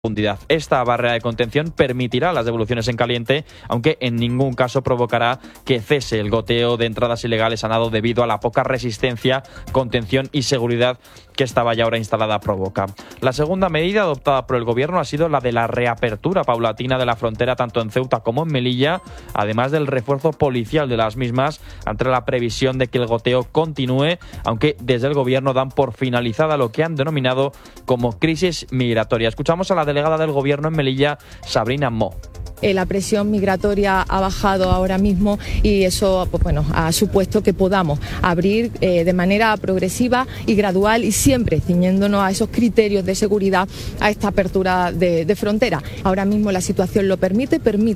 profundidad. Esta barrera de contención permitirá las devoluciones en caliente, aunque en ningún caso provocará que cese el goteo de entradas ilegales a nado debido a la poca resistencia, contención y seguridad que esta valla ahora instalada provoca. La segunda medida adoptada por el Gobierno ha sido la de la reapertura paulatina de la frontera tanto en Ceuta como en Melilla, además del refuerzo policial de las mismas ante la previsión de que el goteo continúe, aunque desde el Gobierno dan por finalizada lo que han denominado como crisis migratoria. Escuchamos a la delegada del Gobierno en Melilla, Sabrina Mo. La presión migratoria ha bajado ahora mismo y eso ha supuesto que podamos abrir de manera progresiva y gradual y siempre ciñéndonos a esos criterios de seguridad a esta apertura de frontera. Ahora mismo la situación lo permite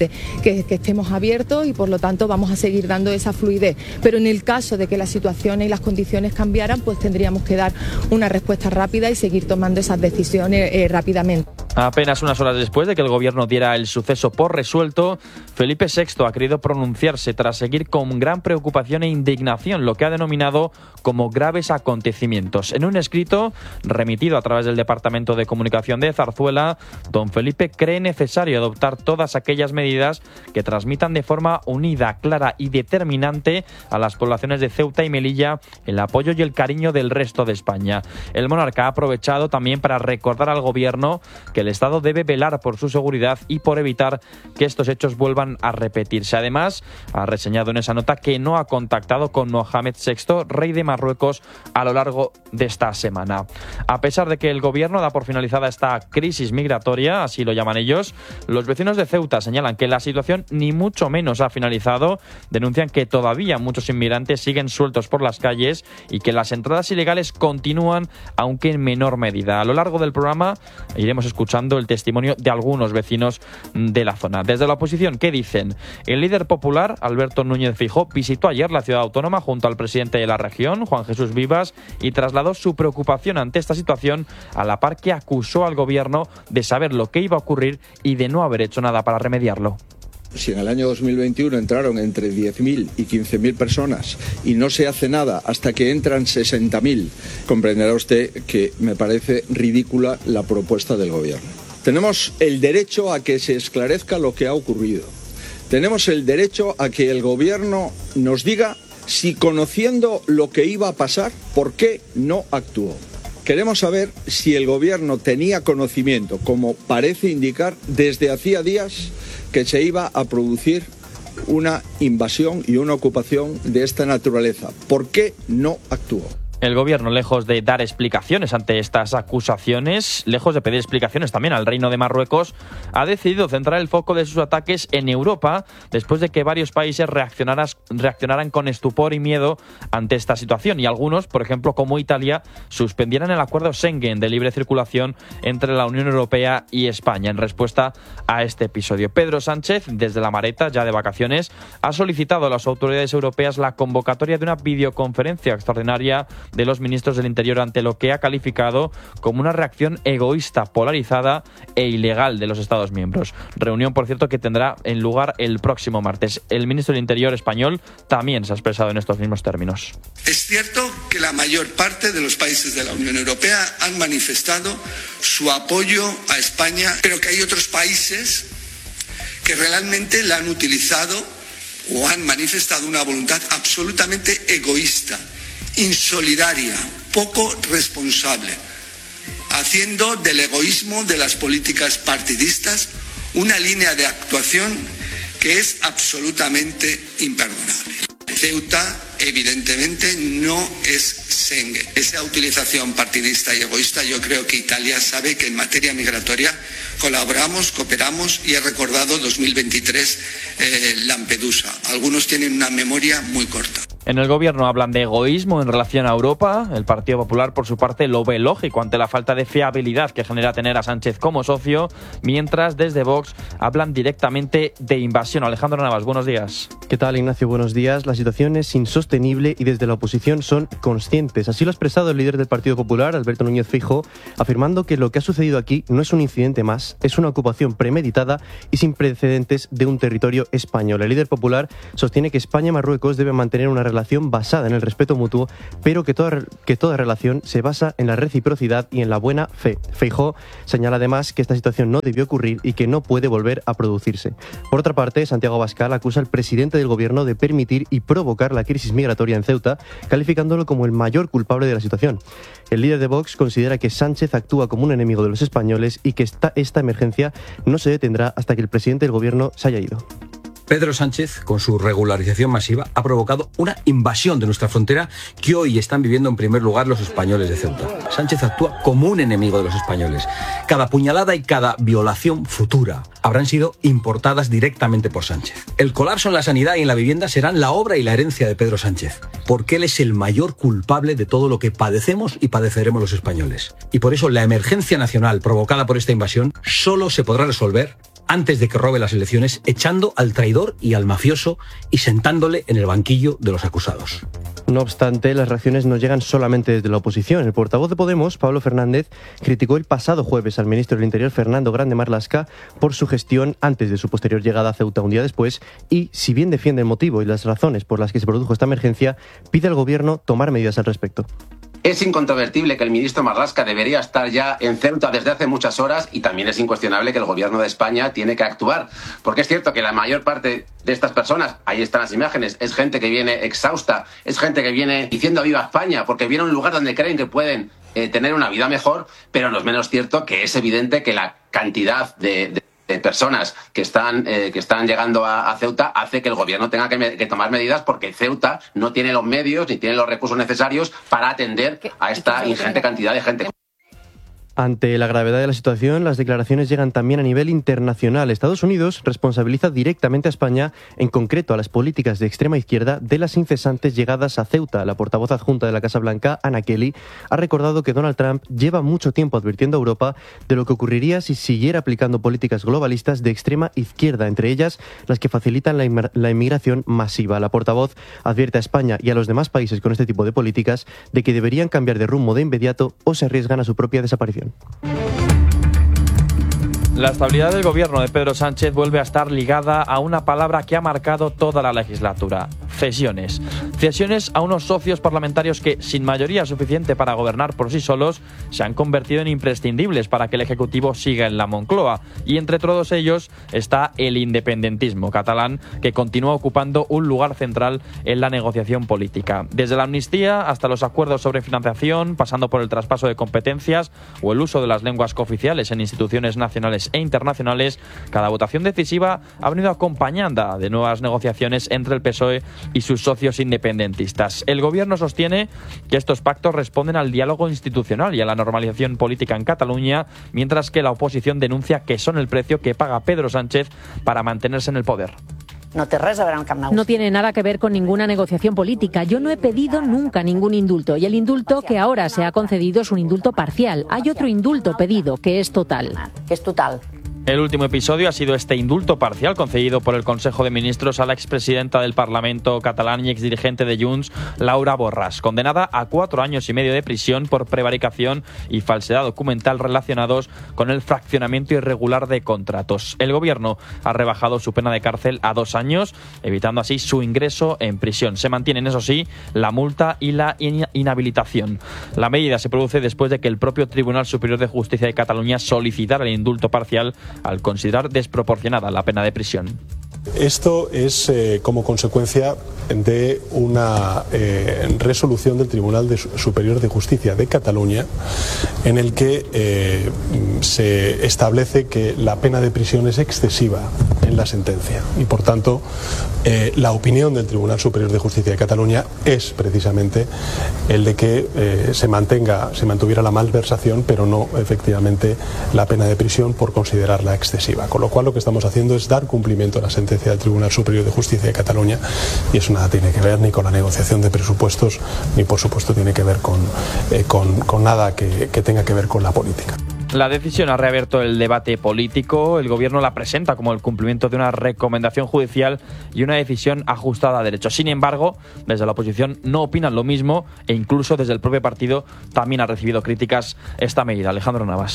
que estemos abiertos y por lo tanto vamos a seguir dando esa fluidez. Pero en el caso de que las situaciones y las condiciones cambiaran, pues tendríamos que dar una respuesta rápida y seguir tomando esas decisiones rápidamente. Apenas unas horas después de que el Gobierno diera el suceso por resuelto, Felipe VI ha querido pronunciarse tras seguir con gran preocupación e indignación lo que ha denominado como graves acontecimientos. En un escrito remitido a través del Departamento de Comunicación de Zarzuela, don Felipe cree necesario adoptar todas aquellas medidas que transmitan de forma unida, clara y determinante a las poblaciones de Ceuta y Melilla el apoyo y el cariño del resto de España. El monarca ha aprovechado también para recordar al Gobierno que el Estado debe velar por su seguridad y por evitar que estos hechos vuelvan a repetirse. Además, ha reseñado en esa nota que no ha contactado con Mohamed VI, rey de Marruecos, a lo largo de esta semana. A pesar de que el Gobierno da por finalizada esta crisis migratoria, así lo llaman ellos, los vecinos de Ceuta señalan que la situación ni mucho menos ha finalizado, denuncian que todavía muchos inmigrantes siguen sueltos por las calles y que las entradas ilegales continúan, aunque en menor medida. A lo largo del programa iremos escuchando el testimonio de algunos vecinos de la zona. Desde la oposición, ¿qué dicen? El líder popular, Alberto Núñez Feijóo, visitó ayer la ciudad autónoma junto al presidente de la región, Juan Jesús Vivas, y trasladó su preocupación ante esta situación, a la par que acusó al Gobierno de saber lo que iba a ocurrir y de no haber hecho nada para remediarlo. Si en el año 2021 entraron entre 10.000 y 15.000 personas y no se hace nada hasta que entran 60.000, comprenderá usted que me parece ridícula la propuesta del Gobierno. Tenemos el derecho a que se esclarezca lo que ha ocurrido. Tenemos el derecho a que el Gobierno nos diga si, conociendo lo que iba a pasar, ¿por qué no actuó? Queremos saber si el Gobierno tenía conocimiento, como parece indicar, desde hacía días que se iba a producir una invasión y una ocupación de esta naturaleza. ¿Por qué no actuó? El Gobierno, lejos de dar explicaciones ante estas acusaciones, lejos de pedir explicaciones también al Reino de Marruecos, ha decidido centrar el foco de sus ataques en Europa después de que varios países reaccionaran con estupor y miedo ante esta situación y algunos, por ejemplo como Italia, suspendieran el acuerdo Schengen de libre circulación entre la Unión Europea y España en respuesta a este episodio. Pedro Sánchez, desde La Mareta, ya de vacaciones, ha solicitado a las autoridades europeas la convocatoria de una videoconferencia extraordinaria de los ministros del Interior ante lo que ha calificado como una reacción egoísta, polarizada e ilegal de los Estados miembros. Reunión, por cierto, que tendrá lugar el próximo martes. El ministro del Interior español también se ha expresado en estos mismos términos. Es cierto que la mayor parte de los países de la Unión Europea han manifestado su apoyo a España, pero que hay otros países que realmente la han utilizado o han manifestado una voluntad absolutamente egoísta, insolidaria, poco responsable, haciendo del egoísmo de las políticas partidistas una línea de actuación que es absolutamente imperdonable. Ceuta, evidentemente, no es Schengen. Esa utilización partidista y egoísta, yo creo que Italia sabe que en materia migratoria colaboramos, cooperamos y he recordado 2023 Lampedusa. Algunos tienen una memoria muy corta. En el Gobierno hablan de egoísmo en relación a Europa. El Partido Popular, por su parte, lo ve lógico ante la falta de fiabilidad que genera tener a Sánchez como socio, mientras desde Vox hablan directamente de invasión. Alejandro Navas, buenos días. ¿Qué tal, Ignacio? Buenos días. La situación es insostenible y desde la oposición son conscientes. Así lo ha expresado el líder del Partido Popular, Alberto Núñez Feijóo, afirmando que lo que ha sucedido aquí no es un incidente más, es una ocupación premeditada y sin precedentes de un territorio español. El líder popular sostiene que España y Marruecos deben mantener una relación relación basada en el respeto mutuo, pero que toda relación se basa en la reciprocidad y en la buena fe. Feijóo señala además que esta situación no debió ocurrir y que no puede volver a producirse. Por otra parte, Santiago Abascal acusa al presidente del gobierno de permitir y provocar la crisis migratoria en Ceuta, calificándolo como el mayor culpable de la situación. El líder de Vox considera que Sánchez actúa como un enemigo de los españoles y que esta emergencia no se detendrá hasta que el presidente del gobierno se haya ido. Pedro Sánchez, con su regularización masiva, ha provocado una invasión de nuestra frontera que hoy están viviendo en primer lugar los españoles de Ceuta. Sánchez actúa como un enemigo de los españoles. Cada puñalada y cada violación futura habrán sido importadas directamente por Sánchez. El colapso en la sanidad y en la vivienda serán la obra y la herencia de Pedro Sánchez, porque él es el mayor culpable de todo lo que padecemos y padeceremos los españoles. Y por eso la emergencia nacional provocada por esta invasión solo se podrá resolver antes de que robe las elecciones, echando al traidor y al mafioso y sentándole en el banquillo de los acusados. No obstante, las reacciones no llegan solamente desde la oposición. El portavoz de Podemos, Pablo Fernández, criticó el pasado jueves al ministro del Interior, Fernando Grande Marlaska, por su gestión antes de su posterior llegada a Ceuta un día después y, si bien defiende el motivo y las razones por las que se produjo esta emergencia, pide al gobierno tomar medidas al respecto. Es incontrovertible que el ministro Marlaska debería estar ya en Ceuta desde hace muchas horas y también es incuestionable que el gobierno de España tiene que actuar. Porque es cierto que la mayor parte de estas personas, ahí están las imágenes, es gente que viene exhausta, es gente que viene diciendo viva España porque viene a un lugar donde creen que pueden tener una vida mejor, pero no es menos cierto que es evidente que la cantidad de personas que están llegando a Ceuta hace que el gobierno tenga que tomar medidas porque Ceuta no tiene los medios ni tiene los recursos necesarios para atender a esta ingente cantidad de gente. Ante la gravedad de la situación, las declaraciones llegan también a nivel internacional. Estados Unidos responsabiliza directamente a España, en concreto a las políticas de extrema izquierda, de las incesantes llegadas a Ceuta. La portavoz adjunta de la Casa Blanca, Anna Kelly, ha recordado que Donald Trump lleva mucho tiempo advirtiendo a Europa de lo que ocurriría si siguiera aplicando políticas globalistas de extrema izquierda, entre ellas las que facilitan la inmigración masiva. La portavoz advierte a España y a los demás países con este tipo de políticas de que deberían cambiar de rumbo de inmediato o se arriesgan a su propia desaparición. La estabilidad del gobierno de Pedro Sánchez vuelve a estar ligada a una palabra que ha marcado toda la legislatura: cesiones. Cesiones a unos socios parlamentarios que, sin mayoría suficiente para gobernar por sí solos, se han convertido en imprescindibles para que el Ejecutivo siga en la Moncloa. Y entre todos ellos está el independentismo catalán, que continúa ocupando un lugar central en la negociación política. Desde la amnistía hasta los acuerdos sobre financiación, pasando por el traspaso de competencias o el uso de las lenguas cooficiales en instituciones nacionales e internacionales, cada votación decisiva ha venido acompañada de nuevas negociaciones entre el PSOE y sus socios independentistas. El gobierno sostiene que estos pactos responden al diálogo institucional y a la normalización política en Cataluña, mientras que la oposición denuncia que son el precio que paga Pedro Sánchez para mantenerse en el poder. No tiene nada que ver con ninguna negociación política. Yo no he pedido nunca ningún indulto y el indulto que ahora se ha concedido es un indulto parcial. Hay otro indulto pedido que es total. El último episodio ha sido este indulto parcial concedido por el Consejo de Ministros a la expresidenta del Parlamento catalán y exdirigente de Junts, Laura Borràs, condenada a 4 años y medio de prisión por prevaricación y falsedad documental relacionados con el fraccionamiento irregular de contratos. El gobierno ha rebajado su pena de cárcel a 2 años, evitando así su ingreso en prisión. Se mantienen, eso sí, la multa y la inhabilitación. La medida se produce después de que el propio Tribunal Superior de Justicia de Cataluña solicitara el indulto parcial al considerar desproporcionada la pena de prisión. Esto es como consecuencia de una resolución del Tribunal Superior de Justicia de Cataluña en el que se establece que la pena de prisión es excesiva en la sentencia y por tanto la opinión del Tribunal Superior de Justicia de Cataluña es precisamente el de que se mantuviera la malversación, pero no efectivamente la pena de prisión por considerarla excesiva, con lo cual lo que estamos haciendo es dar cumplimiento a la sentencia del Tribunal Superior de Justicia de Cataluña y eso nada tiene que ver ni con la negociación de presupuestos ni por supuesto tiene que ver con nada que tenga que ver con la política. La decisión ha reabierto el debate político. El gobierno la presenta como el cumplimiento de una recomendación judicial y una decisión ajustada a derecho. Sin embargo, desde la oposición no opinan lo mismo e incluso desde el propio partido también ha recibido críticas esta medida. Alejandro Navas.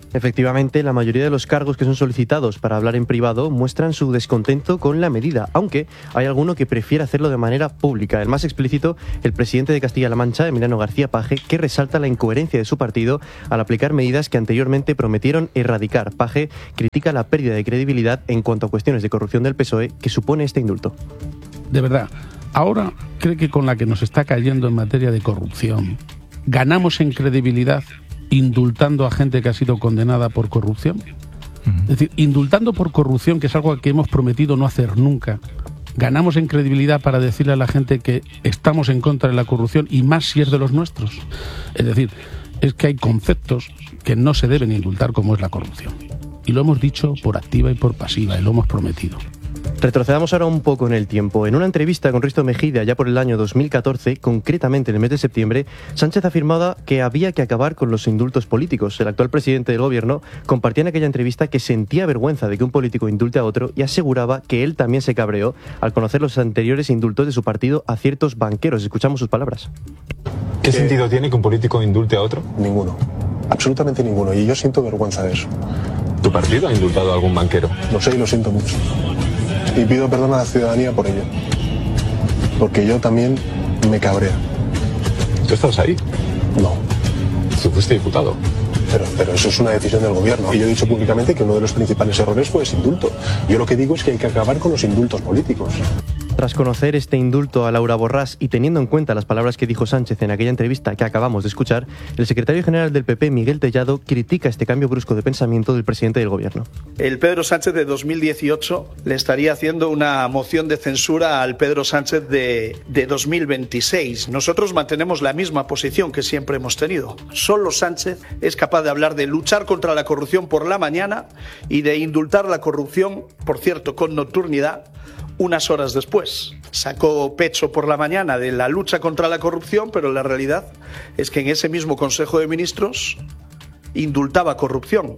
Efectivamente, la mayoría de los cargos que son solicitados para hablar en privado muestran su descontento con la medida, aunque hay alguno que prefiere hacerlo de manera pública. El más explícito, el presidente de Castilla-La Mancha, Emiliano García Paje, que resalta la incoherencia de su partido al aplicar medidas que anteriormente prometieron erradicar. Paje critica la pérdida de credibilidad en cuanto a cuestiones de corrupción del PSOE que supone este indulto. De verdad, ahora cree que con la que nos está cayendo en materia de corrupción, ganamos en credibilidad indultando a gente que ha sido condenada por corrupción. Es decir, indultando por corrupción, que es algo que hemos prometido no hacer nunca, ganamos en credibilidad para decirle a la gente que estamos en contra de la corrupción, y más si es de los nuestros. Es decir, es que hay conceptos que no se deben indultar, como es la corrupción. Y lo hemos dicho por activa y por pasiva, y lo hemos prometido. Retrocedamos ahora un poco en el tiempo. En una entrevista con Risto Mejide allá por el año 2014, concretamente en el mes de septiembre, Sánchez afirmaba que había que acabar con los indultos políticos. El actual presidente del gobierno compartía en aquella entrevista que sentía vergüenza de que un político indulte a otro y aseguraba que él también se cabreó al conocer los anteriores indultos de su partido a ciertos banqueros. Escuchamos sus palabras. ¿Qué sentido tiene que un político indulte a otro? Ninguno, absolutamente ninguno, y yo siento vergüenza de eso. ¿Tu partido ha indultado a algún banquero? Lo sé y lo siento mucho. Y pido perdón a la ciudadanía por ello. Porque yo también me cabrea. ¿Tú estabas ahí? No. Tú fuiste diputado. Pero eso es una decisión del gobierno. Y yo he dicho públicamente que uno de los principales errores fue ese indulto. Yo lo que digo es que hay que acabar con los indultos políticos. Tras conocer este indulto a Laura Borràs y teniendo en cuenta las palabras que dijo Sánchez en aquella entrevista que acabamos de escuchar, el secretario general del PP, Miguel Tellado, critica este cambio brusco de pensamiento del presidente del gobierno. El Pedro Sánchez de 2018 le estaría haciendo una moción de censura al Pedro Sánchez de 2026. Nosotros mantenemos la misma posición que siempre hemos tenido. Solo Sánchez es capaz de hablar de luchar contra la corrupción por la mañana y de indultar la corrupción, por cierto, con nocturnidad, unas horas después. Sacó pecho por la mañana de la lucha contra la corrupción, pero la realidad es que en ese mismo Consejo de Ministros indultaba corrupción.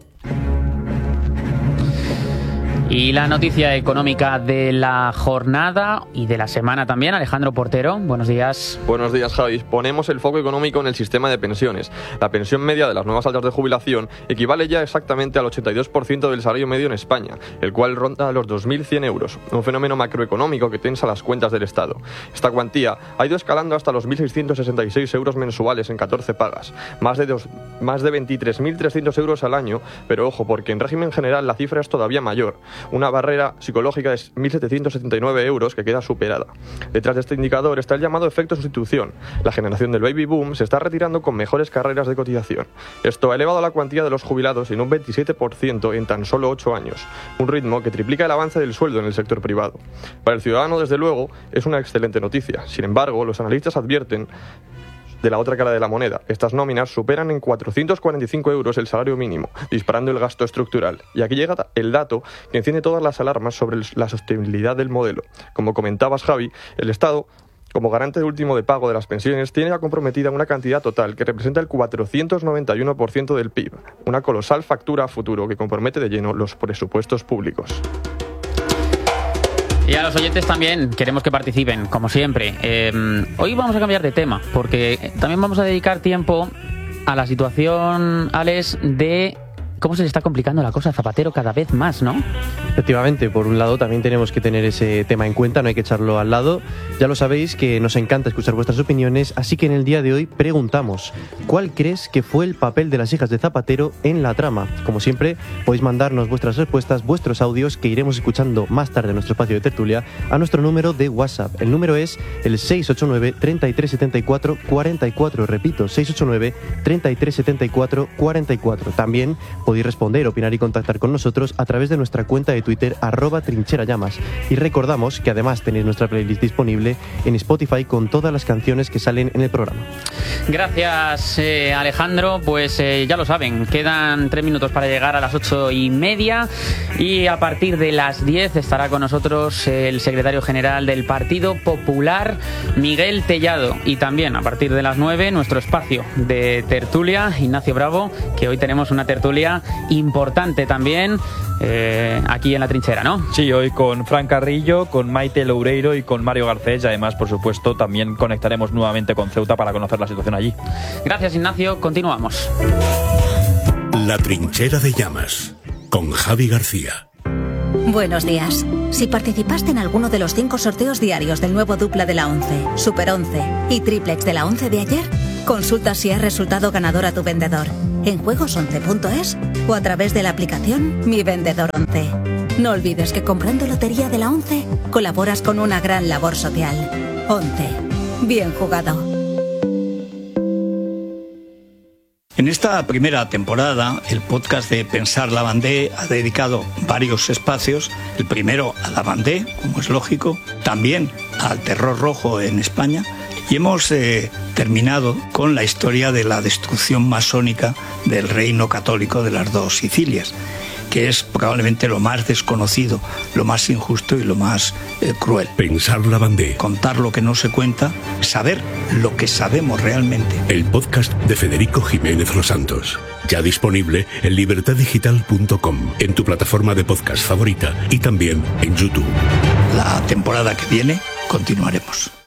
Y la noticia económica de la jornada y de la semana también, Alejandro Portero, buenos días. Buenos días, Javi. Ponemos el foco económico en el sistema de pensiones. La pensión media de las nuevas altas de jubilación equivale ya exactamente al 82% del salario medio en España, el cual ronda los 2.100 euros, un fenómeno macroeconómico que tensa las cuentas del Estado. Esta cuantía ha ido escalando hasta los 1.666 euros mensuales en 14 pagas, más de 23.300 euros al año, pero ojo, porque en régimen general la cifra es todavía mayor. Una barrera psicológica de 1.779 euros que queda superada. Detrás de este indicador está el llamado efecto sustitución. La generación del baby boom se está retirando con mejores carreras de cotización. Esto ha elevado la cuantía de los jubilados en un 27% en tan solo 8 años, un ritmo que triplica el avance del sueldo en el sector privado. Para el ciudadano, desde luego, es una excelente noticia. Sin embargo, los analistas advierten de la otra cara de la moneda. Estas nóminas superan en 445 euros el salario mínimo, disparando el gasto estructural. Y aquí llega el dato que enciende todas las alarmas sobre la sostenibilidad del modelo. Como comentabas, Javi, el Estado, como garante último de pago de las pensiones, tiene ya comprometida una cantidad total que representa el 491% del PIB, una colosal factura a futuro que compromete de lleno los presupuestos públicos. Y a los oyentes también queremos que participen, como siempre. Hoy vamos a cambiar de tema, porque también vamos a dedicar tiempo a la situación, Alex, de cómo se le está complicando la cosa a Zapatero cada vez más, ¿no? Efectivamente, por un lado también tenemos que tener ese tema en cuenta, no hay que echarlo al lado. Ya lo sabéis que nos encanta escuchar vuestras opiniones, así que en el día de hoy preguntamos: ¿cuál crees que fue el papel de las hijas de Zapatero en la trama? Como siempre, podéis mandarnos vuestras respuestas, vuestros audios, que iremos escuchando más tarde en nuestro espacio de tertulia, a nuestro número de WhatsApp. El número es el 689 3374 44, repito, 689 3374 44. También podéis responder, opinar y contactar con nosotros a través de nuestra cuenta de Twitter @trincherallamas. Y recordamos que además tenéis nuestra playlist disponible en Spotify con todas las canciones que salen en el programa. Gracias, Alejandro. Pues ya lo saben, quedan 3 minutos para llegar a las 8:30 y a partir de las 10 estará con nosotros el secretario general del Partido Popular, Miguel Tellado, y también a partir de las 9 nuestro espacio de tertulia, Ignacio Bravo, que hoy tenemos una tertulia importante también aquí en La Trinchera, ¿no? Sí, hoy con Fran Carrillo, con Maite Loureiro y con Mario Garcés, y además, por supuesto, también conectaremos nuevamente con Ceuta para conocer la situación allí. Gracias, Ignacio. Continuamos. La trinchera de llamas, con Javi García. Buenos días. Si participaste en alguno de los 5 sorteos diarios del nuevo dupla de la 11, Super 11 y triplex de la 11 de ayer, consulta si has resultado ganador a tu vendedor en juegos11.es o a través de la aplicación Mi Vendedor 11. No olvides que comprando lotería de la 11 colaboras con una gran labor social. 11. Bien jugado. En esta primera temporada, el podcast de Pensar la Bandé ha dedicado varios espacios. El primero a la Bandé, como es lógico, también al terror rojo en España. Y hemos terminado con la historia de la destrucción masónica del reino católico de las dos Sicilias, que es probablemente lo más desconocido, lo más injusto y lo más cruel. Pensar la Bandé. Contar lo que no se cuenta, saber lo que sabemos realmente. El podcast de Federico Jiménez Los Santos. Ya disponible en libertaddigital.com, en tu plataforma de podcast favorita y también en YouTube. La temporada que viene continuaremos.